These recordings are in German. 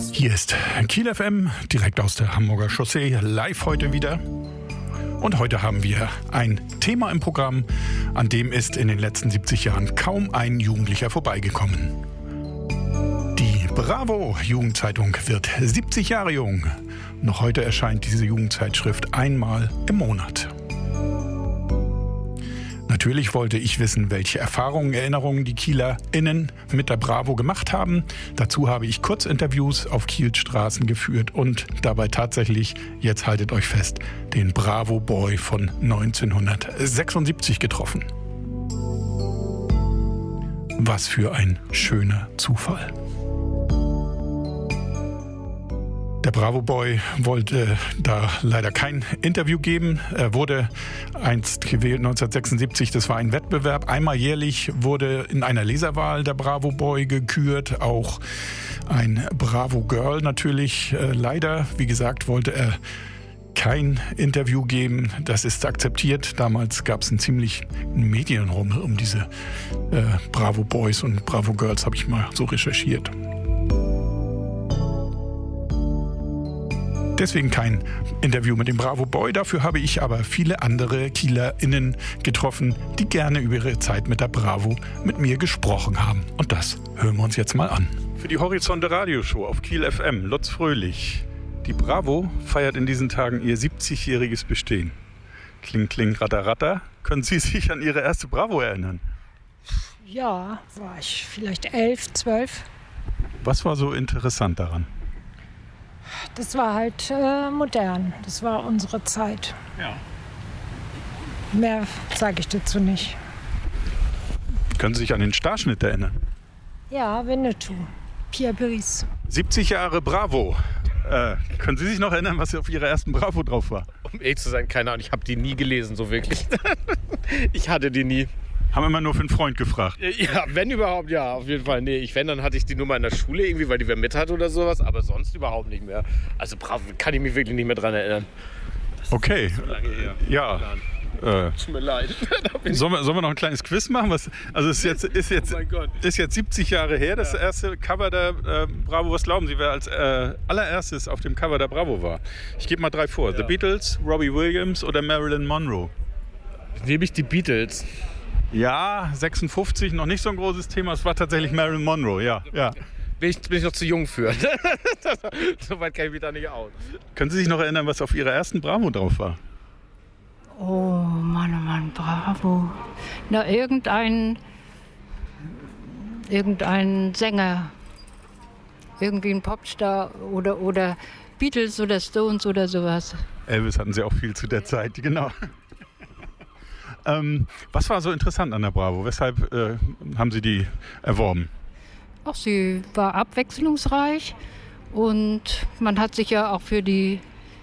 Hier ist Kiel FM, direkt aus der Hamburger Chaussee, live heute wieder. Und heute haben wir ein Thema im Programm, an dem ist in den letzten 70 Jahren kaum ein Jugendlicher vorbeigekommen. Die Bravo Jugendzeitung wird 70 Jahre jung. Noch heute erscheint diese Jugendzeitschrift einmal im Monat. Natürlich wollte ich wissen, welche Erfahrungen, Erinnerungen die KielerInnen mit der Bravo gemacht haben. Dazu habe ich Kurzinterviews auf Kiels Straßen geführt und dabei tatsächlich, jetzt haltet euch fest, den Bravo Boy von 1976 getroffen. Was für ein schöner Zufall. Der Bravo Boy wollte da leider kein Interview geben. Er wurde einst gewählt 1976. Das war ein Wettbewerb. Einmal jährlich wurde in einer Leserwahl der Bravo Boy gekürt. Auch ein Bravo Girl natürlich. Leider, wie gesagt, wollte er kein Interview geben. Das ist akzeptiert. Damals gab es einen ziemlich Medienrummel um diese Bravo Boys und Bravo Girls, habe ich mal so recherchiert. Deswegen kein Interview mit dem Bravo Boy. Dafür habe ich aber viele andere KielerInnen getroffen, die gerne über ihre Zeit mit der Bravo mit mir gesprochen haben. Und das hören wir uns jetzt mal an. Für die Horizonte Radioshow auf Kiel FM, Lutz Fröhlich. Die Bravo feiert in diesen Tagen ihr 70-jähriges Bestehen. Kling, kling, ratter, ratter. Können Sie sich an Ihre erste Bravo erinnern? Ja, war ich vielleicht 11, 12. Was war so interessant daran? Das war halt modern. Das war unsere Zeit. Ja. Mehr sage ich dazu nicht. Können Sie sich an den Starschnitt erinnern? Ja, Winnetou. Pierre Brice. 70 Jahre Bravo. Können Sie sich noch erinnern, was auf Ihrer ersten Bravo drauf war? Um ehrlich zu sein, keine Ahnung. Ich habe die nie gelesen, so wirklich. Ich hatte die nie. Haben immer nur für einen Freund gefragt. Ja, wenn überhaupt, ja, auf jeden Fall. Nee, wenn, dann hatte ich die Nummer in der Schule irgendwie, weil die wer mit hatte oder sowas, aber sonst überhaupt nicht mehr. Also Bravo kann ich mich wirklich nicht mehr dran erinnern. Das okay. Ist so lange her. Ja. Tut mir leid. Sollen wir noch ein kleines Quiz machen? Also ist jetzt 70 Jahre her, das erste Cover der Bravo. Was glauben Sie, wer als allererstes auf dem Cover der Bravo war? Ich gebe mal 3 vor. Ja. The Beatles, Robbie Williams oder Marilyn Monroe? Nehme ich die Beatles. Ja, 56, noch nicht so ein großes Thema. Es war tatsächlich Marilyn Monroe, ja. Bin ich noch zu jung für. So weit kenne ich mich da nicht aus. Können Sie sich noch erinnern, was auf Ihrer ersten Bravo drauf war? Oh Mann, Bravo. Na, irgendein Sänger. Irgendwie ein Popstar oder Beatles oder Stones oder sowas. Elvis hatten Sie auch viel zu der Zeit, genau. Was war so interessant an der Bravo? Weshalb haben Sie die erworben? Ach, sie war abwechslungsreich und man hat sich ja auch für die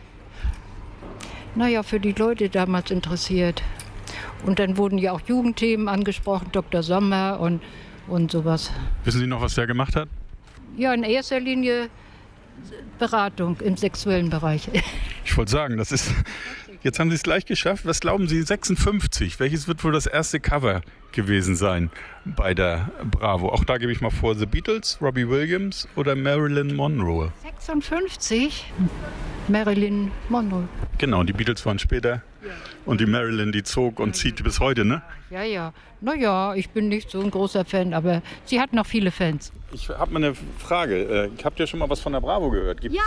Leute damals interessiert. Und dann wurden ja auch Jugendthemen angesprochen, Dr. Sommer und sowas. Wissen Sie noch, was der gemacht hat? Ja, in erster Linie Beratung im sexuellen Bereich. Ich wollte sagen, jetzt haben Sie es gleich geschafft. Was glauben Sie, 56? Welches wird wohl das erste Cover gewesen sein bei der Bravo? Auch da gebe ich mal vor, The Beatles, Robbie Williams oder Marilyn Monroe? 56? Marilyn Monroe. Genau, die Beatles waren später. Ja. Und die Marilyn, die zog und zieht bis heute, ne? Ja. Naja, ich bin nicht so ein großer Fan, aber sie hat noch viele Fans. Ich habe mal eine Frage. Habt ihr schon mal was von der Bravo gehört? Gibt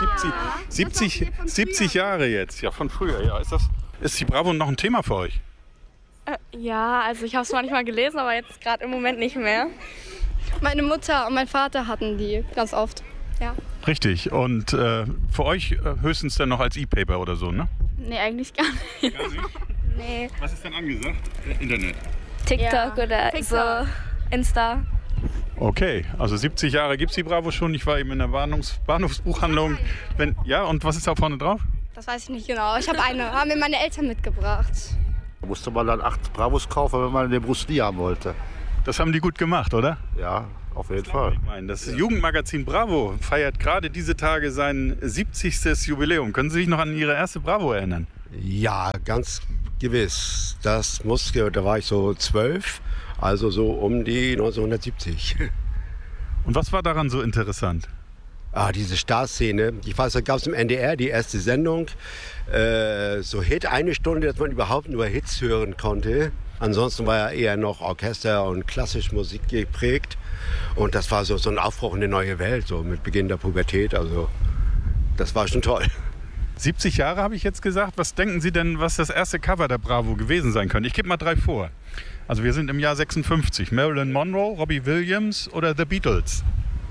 70 Jahre jetzt, ja, von früher. Ja. Ist die Bravo noch ein Thema für euch? Ja, also ich habe es manchmal gelesen, aber jetzt gerade im Moment nicht mehr. Meine Mutter und mein Vater hatten die ganz oft, ja. Richtig. Und für euch höchstens dann noch als E-Paper oder so, ne? Nee, eigentlich gar nicht. Gar nicht? Nee. Was ist denn angesagt? Internet? TikTok oder so, Insta. Okay, also 70 Jahre gibt es die Bravo schon. Ich war eben in der Bahnhofsbuchhandlung. Und was ist da vorne drauf? Das weiß ich nicht genau. Ich habe haben mir meine Eltern mitgebracht. Da musste man dann 8 Bravos kaufen, wenn man den Bruce Lee haben wollte. Das haben die gut gemacht, oder? Ja, auf jeden Fall. Das Jugendmagazin Bravo feiert gerade diese Tage sein 70. Jubiläum. Können Sie sich noch an Ihre erste Bravo erinnern? Ja, ganz gewiss. Da war ich so 12, also so um die 1970. Und was war daran so interessant? Diese Starszene. Ich weiß, da gab es im NDR die erste Sendung. So Hit, eine Stunde, dass man überhaupt nur Hits hören konnte. Ansonsten war er eher noch Orchester und klassische Musik geprägt. Und das war so ein Aufbruch in eine neue Welt, so mit Beginn der Pubertät. Also das war schon toll. 70 Jahre habe ich jetzt gesagt. Was denken Sie denn, was das erste Cover der Bravo gewesen sein könnte? Ich gebe mal 3 vor. Also wir sind im Jahr 56. Marilyn Monroe, Robbie Williams oder The Beatles?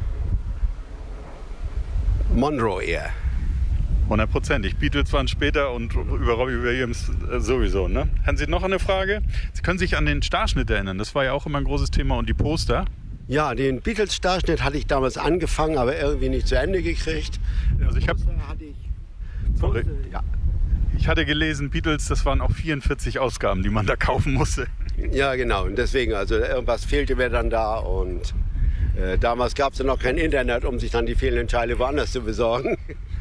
Monroe eher. 100%. Beatles waren später und über Robbie Williams sowieso. Ne? Haben Sie noch eine Frage? Sie können sich an den Starschnitt erinnern. Das war ja auch immer ein großes Thema. Und die Poster? Ja, den Beatles-Starschnitt hatte ich damals angefangen, aber irgendwie nicht zu Ende gekriegt. Also ich hatte gelesen, Beatles, das waren auch 44 Ausgaben, die man da kaufen musste. Ja, genau. Und deswegen, also irgendwas fehlte mir dann da. Und damals gab es ja noch kein Internet, um sich dann die fehlenden Teile woanders zu besorgen.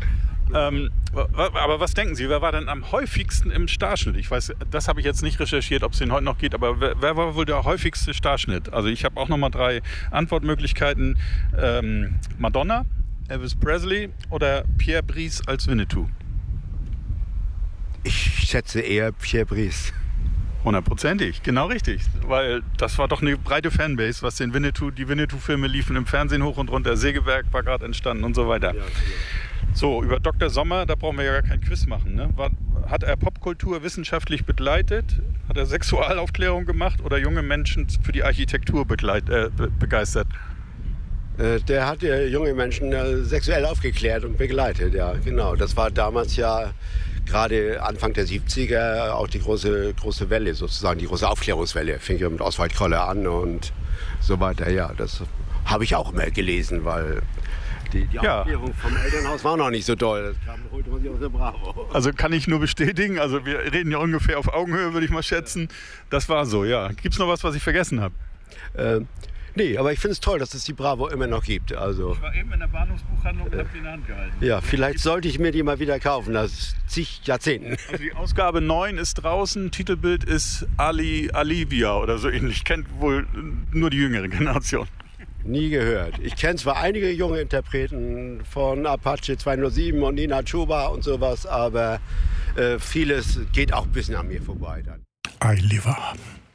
Aber was denken Sie, wer war denn am häufigsten im Starschnitt? Ich weiß, das habe ich jetzt nicht recherchiert, ob es den heute noch geht, aber wer war wohl der häufigste Starschnitt? Also ich habe auch nochmal 3 Antwortmöglichkeiten. Madonna, Elvis Presley oder Pierre Brice als Winnetou? Ich schätze eher Pierre Brice. 100%, genau richtig, weil das war doch eine breite Fanbase, was die Winnetou-Filme liefen im Fernsehen hoch und runter, Sägewerk war gerade entstanden und so weiter. Ja, genau. So, über Dr. Sommer, da brauchen wir ja gar kein Quiz machen. Ne? Hat er Popkultur wissenschaftlich begleitet? Hat er Sexualaufklärung gemacht oder junge Menschen für die Architektur begeistert? Der hat junge Menschen sexuell aufgeklärt und begleitet, ja, genau. Das war damals ja gerade Anfang der 70er auch die große Welle, sozusagen die große Aufklärungswelle. Fing ja mit Oswald Koller an und so weiter. Ja, das habe ich auch immer gelesen, weil die Aufklärung vom Elternhaus war noch nicht so toll. Das holte man sich aus der Bravo. Also kann ich nur bestätigen, also wir reden ja ungefähr auf Augenhöhe, würde ich mal schätzen. Das war so, ja. Gibt es noch was ich vergessen habe? Nee, aber ich finde es toll, dass es die Bravo immer noch gibt. Also, ich war eben in der Bahnhofsbuchhandlung und habe die in der Hand gehalten. Ja, vielleicht sollte ich mir die mal wieder kaufen, nach zig Jahrzehnten. Also die Ausgabe 9 ist draußen, Titelbild ist Alivia oder so ähnlich. Kennt wohl nur die jüngere Generation. Nie gehört. Ich kenne zwar einige junge Interpreten von Apache 207 und Nina Chuba und sowas, aber vieles geht auch ein bisschen an mir vorbei dann. Alivia.